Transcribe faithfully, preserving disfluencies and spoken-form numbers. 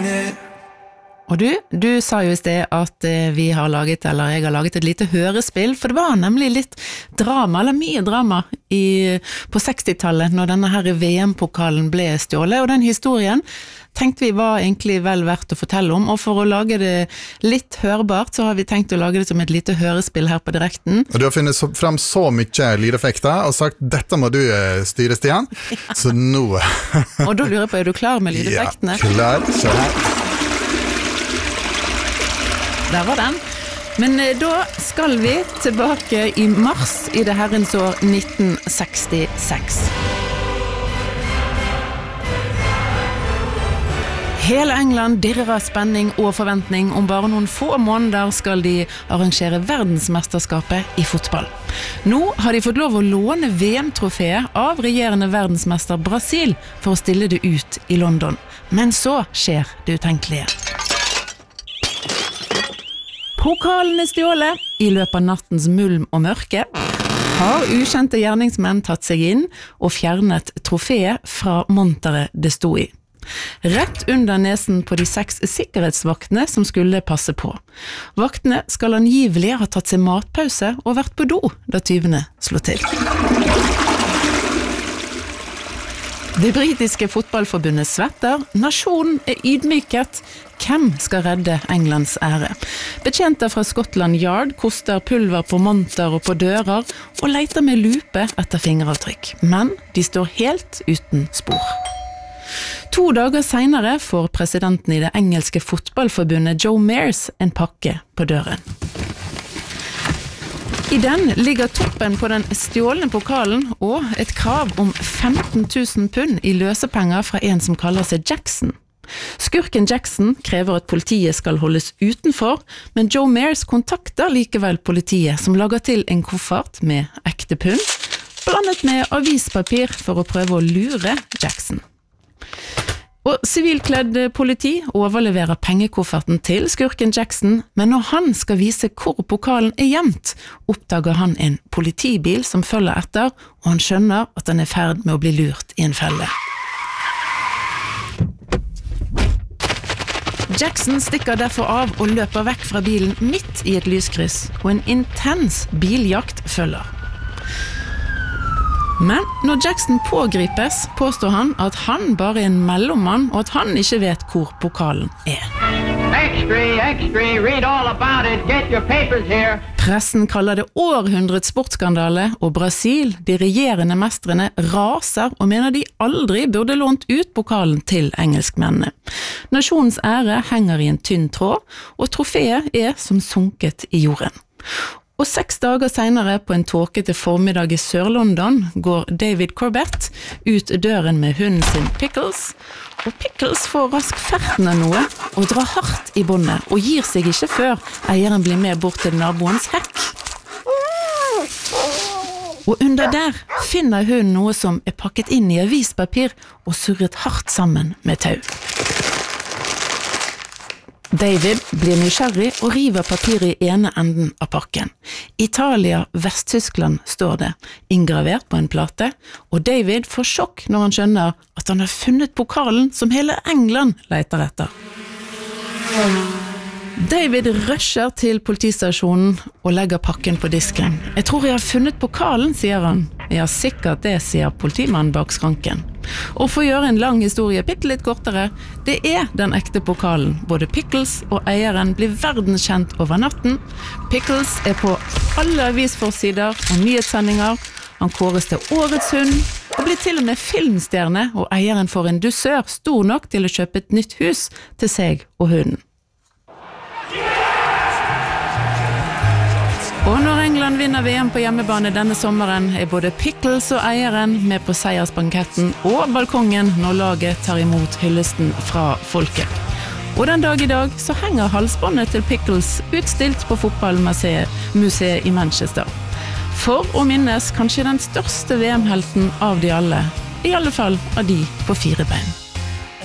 Og du, du sa jo i sted at vi har laget, eller jeg har laget et lite hørespill, for det var nemlig litt drama, eller mye drama i, på sekstitallet, når denne her V M-pokalen ble stjålet, og den historien tenkte vi var egentlig vel verdt å fortelle om, og for å lage det litt hørbart, så har vi tenkt å lage det som et lite hørespill her på direkten. Og du har funnet frem så mye lydeffekter, og sagt, dette må du styre, Stian, så nå... Og da lurer jeg på, er du klar med lydeffektene? Ja, klar, så her. Der var den. Men da skal vi tilbake i mars i det herrens år nitten sekstiseks. Hele England dirrer av spenning og forventning. Om bare noen få måneder skal de arrangere verdensmesterskapet i fotball. Nå har de fått lov å låne V M-trofeet av regjerende verdensmester Brasil for å stille det ut i London. Men så skjer det utenkelige. Pokalen er stjålet i løpet av nattens mulm og mørke. Har ukjente gjerningsmenn tatt seg inn og fjernet trofeet fra monteret det sto i. Rett under nesen på de seks sikkerhetsvaktene som skulle passe på. Vaktene skal angivelig ha tatt seg matpause og vært på do da tyvene slo til. Det britiske fotballforbundet svetter, nasjonen er ydmyket. Hvem skal redde Englands ære? Betjenter fra Scotland Yard koster pulver på monter og på dører og leter med lupe etter fingeravtrykk. Men de står helt uten spor. To dager senere får presidenten i det engelske fotballforbundet Joe Mears en pakke på døren. I den ligger toppen på den stjålne pokalen og et krav om femten tusen pund i løsepenger fra en som kaller seg Jackson. Skurken Jackson krever at politiet skal holdes utenfor, men Joe Mears kontakter likevel politiet som lager til en koffert med ekte pund, blandet med avispapir for å prøve å lure Jackson. Og sivilkledd politi overleverer pengekofferten til skurken Jackson, men når han skal vise hvor pokalen er gjemt, oppdager han en politibil som følger etter, og han skjønner at han er i ferd med å bli lurt i en felle. Jackson stikker derfor av og løper vekk fra bilen midt i et lyskryss, og en intens biljakt følger. Men når Jackson pågripes, påstår han at han bare er en mellommann, og at han ikke vet hvor pokalen er. Extra, extra, read all about it, get your papers here. Pressen kaller det århundrets sportsskandale, og Brasil, de regjerende mestrene, raser og mener de aldri burde lånt ut pokalen til engelskmennene. Nasjonens ære henger i en tynn tråd, og trofeet er som sunket i jorden. Og seks dager senere, på en tåkete formiddag i Sør-London, går David Corbett ut døren med hunden sin Pickles, og Pickles får raskt ferten av noe og drar hardt i båndet, og gir seg ikke før eieren blir med bort til naboens hekk. Og under der finner hunden noe som er pakket inn i avispapir og surret hardt sammen med tau. David blir nysgjerrig og river papiret i ene enden av pakken. Italia, Vest-Tyskland står det, inngravert på en plate, og David får sjokk når han skjønner at han har funnet pokalen som hele England leter etter. David rusher til politistasjonen og legger pakken på disken. Jeg tror jeg har funnet pokalen, sier han. Ja, sikkert det, sier politimannen bak skranken. Og for å gjøre en lang historie bitte litt kortere, det er den ekte pokalen. Både Pickles og eieren blir verdenskjent over natten. Pickles er på alle avisforsider og nyhetssendinger. Han kåres til årets hund, og blir til og med filmstjerne, og eieren får en dusør stor nok til å kjøpe et nytt hus til seg og hunden. Og når England vinner V M på hjemmebane denne sommeren, er både Pickles og eieren med på seiersbanketten og balkongen når laget tar imot hyllesten fra folket. Og den dag i dag så henger halsbåndet til Pickles utstilt på fotballmuseet i Manchester. For å minnes kanskje den største V M-helten av de alle, i alle fall av de på fire bein.